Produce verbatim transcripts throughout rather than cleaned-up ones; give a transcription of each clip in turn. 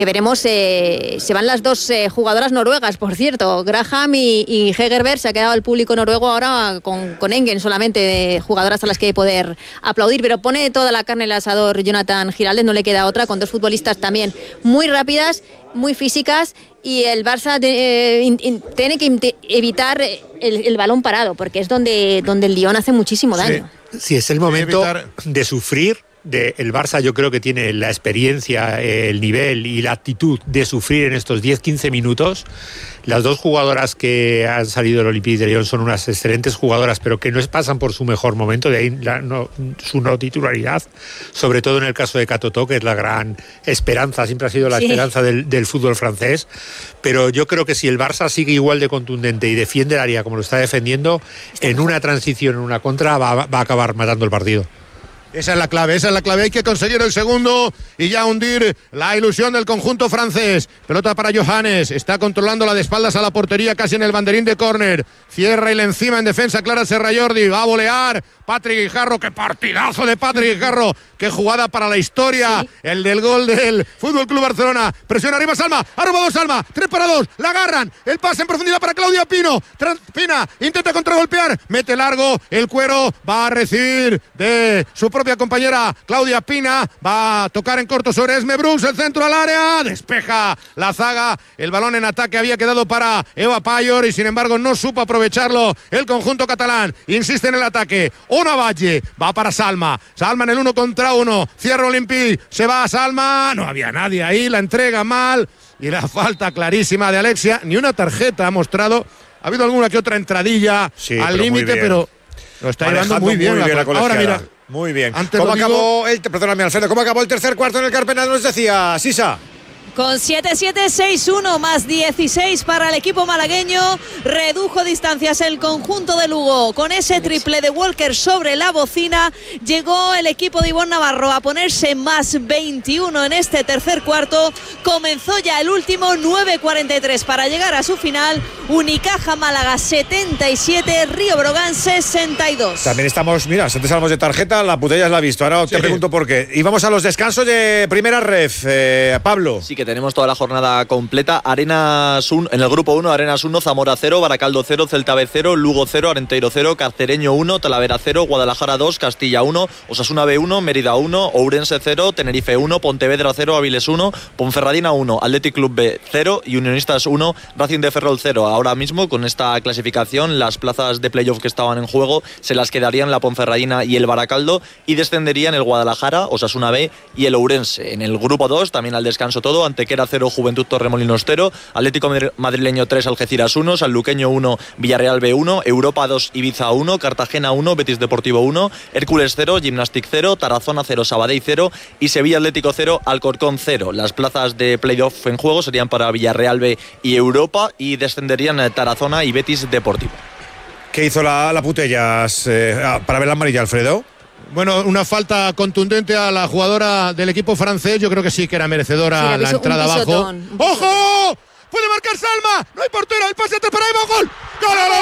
Veremos, eh, se van las dos eh, jugadoras noruegas, por cierto, Graham y, y Hegerberg. Se ha quedado el público noruego ahora con, con Engen solamente, de jugadoras a las que poder aplaudir, pero pone toda la carne en el asador Jonathan Giraldez, no le queda otra, con dos futbolistas también muy rápidas, muy físicas, y el Barça de, eh, in, in, tiene que in, evitar el, el balón parado, porque es donde, donde el Lyon hace muchísimo daño. Sí, sí, es el momento de sufrir. De el Barça yo creo que tiene la experiencia, el nivel y la actitud de sufrir en estos diez quince minutos. Las dos jugadoras que han salido del Olympique de Lyon son unas excelentes jugadoras, pero que no pasan por su mejor momento, de ahí la, no, su no titularidad, sobre todo en el caso de Catoto, que es la gran esperanza, siempre ha sido la sí. esperanza del, del fútbol francés. Pero yo creo que si el Barça sigue igual de contundente y defiende el área como lo está defendiendo, en una transición, en una contra, va, va a acabar matando el partido. Esa es la clave, esa es la clave. Hay que conseguir el segundo y ya hundir la ilusión del conjunto francés. Pelota para Johannes, está controlando la de espaldas a la portería, casi en el banderín de córner. Cierra y le encima en defensa Clara Serrajordi, va a volear Patrick Guijarro. Qué partidazo de Patrick Guijarro, qué jugada para la historia, sí. El del gol del Fútbol Club Barcelona. Presiona arriba Salma, ha robado Salma, tres para dos, la agarran, el pase en profundidad para Claudia Pino. Tras, Pina intenta contragolpear, mete largo, el cuero va a recibir de su propia compañera Claudia Pina, va a tocar en corto sobre Esme Brooks, el centro al área, despeja la zaga, el balón en ataque había quedado para Eva Payor y sin embargo no supo aprovecharlo el conjunto catalán. Insiste en el ataque, una Valle, va para Salma, Salma en el uno contra uno, cierra Olympique, se va a Salma, no había nadie ahí, la entrega mal y la falta clarísima de Alexia, ni una tarjeta ha mostrado, ha habido alguna que otra entradilla sí, al límite, pero lo está llevando muy bien, muy bien la, la ahora mira. Muy bien. Antes ¿Cómo acabó digo... el, perdóname, Alfredo, ¿cómo acabó el tercer cuarto en el Carpena? Nos decía Sisa. Con siete siete, seis uno más dieciséis para el equipo malagueño. Redujo distancias el conjunto de Lugo. Con ese triple de Walker sobre la bocina, llegó el equipo de Ivonne Navarro a ponerse más veintiuno en este tercer cuarto. Comenzó ya el último, nueve cuarenta y tres para llegar a su final. Unicaja Málaga setenta y siete, Río Brogan sesenta y dos. También estamos, mira, antes hablamos de tarjeta, la puta ya la ha visto. Ahora sí. Te pregunto por qué. Y vamos a los descansos de primera ref. Eh, Pablo. Sí, que tenemos toda la jornada completa. Arenas uno, en el grupo uno, Arenas uno, Zamora cero, Baracaldo cero, Celta B cero, Lugo cero, Arenteiro cero, Carcereño uno, Talavera cero, Guadalajara dos, Castilla uno, Osasuna B uno, Mérida uno, Ourense cero, Tenerife uno, Pontevedra cero, Avilés uno, Ponferradina uno, Athletic Club B cero y Unionistas uno, Racing de Ferrol cero. Ahora mismo, con esta clasificación, las plazas de playoff que estaban en juego se las quedarían la Ponferradina y el Baracaldo y descenderían el Guadalajara, Osasuna B y el Ourense. En el grupo dos, también al descanso todo, Antequera cero, Juventud Torremolinos cero, Atlético Madrileño tres, Algeciras uno, Sanluqueño uno, Villarreal B uno, Europa dos, Ibiza uno, Cartagena uno, Betis Deportivo uno, Hércules cero, Gimnastic cero, Tarazona cero, Sabadell cero y Sevilla Atlético cero, Alcorcón cero. Las plazas de playoff en juego serían para Villarreal B y Europa y descenderían Tarazona y Betis Deportivo. ¿Qué hizo la, la Putellas eh, para ver la amarilla, Alfredo? Bueno, una falta contundente a la jugadora del equipo francés. Yo creo que sí que era merecedora sí, la entrada abajo. ¡Ojo! ¡Puede marcar Salma! ¡No hay portero! ¡El pase atrás para Eva! ¡Gol! ¡Gol! ¡Gol,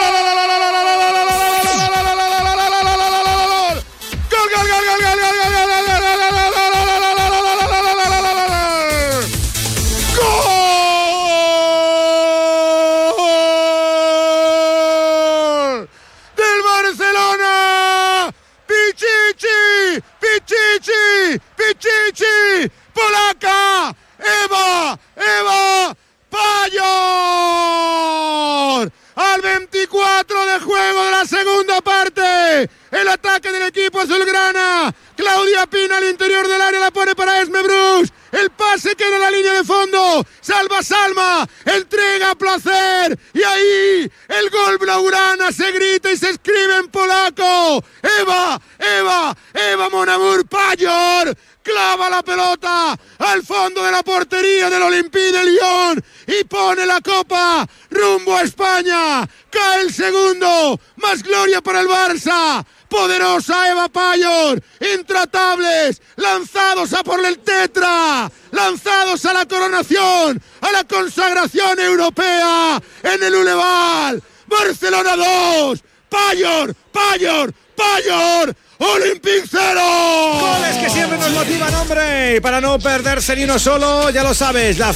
gol, gol, gol, gol, gol! Pichichi, Pichichi, polaca, Eva, Eva, Payor. Al veinticuatro de juego de la segunda parte, el ataque del equipo azulgrana. Claudia Pina al interior del área, la pone para Esme Brooks. El pase queda en la línea de fondo. Salva Salma, entrega a placer. Y ahí el gol blaugrana se grita y se escribe en polaco. Eva, Eva, Eva Monamur Payor. Clava la pelota al fondo de la portería del Olympique de Lyon y pone la copa rumbo a España. Cae el segundo. Más gloria para el Barça. Poderosa Eva Payor, intratables, lanzados a por el tetra, lanzados a la coronación, a la consagración europea en el Uleval. Barcelona dos, Payor, Payor, Payor, Olympique cero. Goles que siempre nos motivan, hombre, y para no perderse ni uno solo, ya lo sabes, la